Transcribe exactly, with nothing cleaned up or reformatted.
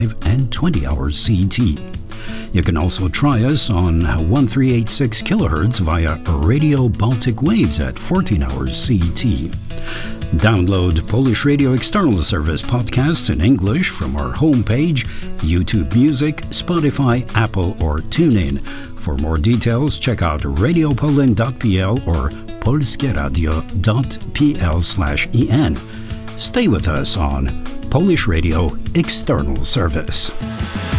and twenty hours C T. You can also try us on thirteen eighty-six kilohertz via Radio Baltic Waves at fourteen hours C T. Download Polish Radio External Service podcasts in English from our homepage, YouTube Music, Spotify, Apple, or TuneIn. For more details, check out radio poland dot p l or polskieradio dot p l slash e n. Stay with us on Polish Radio External Service.